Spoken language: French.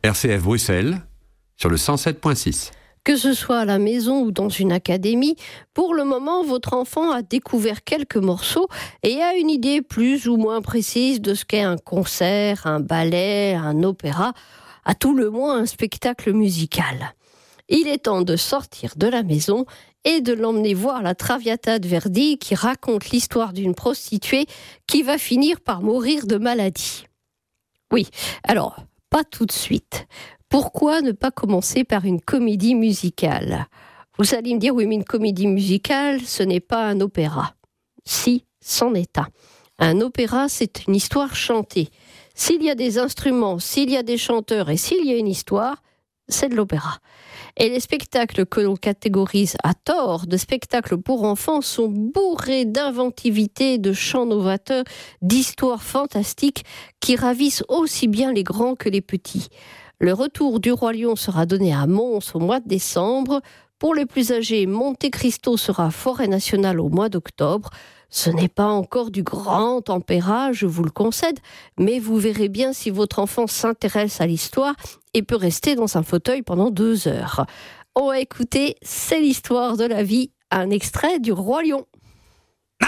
RCF Bruxelles, sur le 107.6. Que ce soit à la maison ou dans une académie, pour le moment, votre enfant a découvert quelques morceaux et a une idée plus ou moins précise de ce qu'est un concert, un ballet, un opéra, à tout le moins un spectacle musical. Il est temps de sortir de la maison et de l'emmener voir la Traviata de Verdi qui raconte l'histoire d'une prostituée qui va finir par mourir de maladie. Oui, alors, pas tout de suite. Pourquoi ne pas commencer par une comédie musicale ? Vous allez me dire, oui, mais une comédie musicale, ce n'est pas un opéra. Si, c'en est un. Un opéra, c'est une histoire chantée. S'il y a des instruments, s'il y a des chanteurs et s'il y a une histoire, c'est de l'opéra. Et les spectacles que l'on catégorise à tort de spectacles pour enfants sont bourrés d'inventivité, de chants novateurs, d'histoires fantastiques qui ravissent aussi bien les grands que les petits. Le retour du Roi Lion sera donné à Mons au mois de décembre. Pour les plus âgés, Monte Cristo sera forêt nationale au mois d'octobre. Ce n'est pas encore du grand opéra, je vous le concède, mais vous verrez bien si votre enfant s'intéresse à l'histoire et peut rester dans un fauteuil pendant 2 heures. On va écouter « C'est l'histoire de la vie », un extrait du Roi Lion.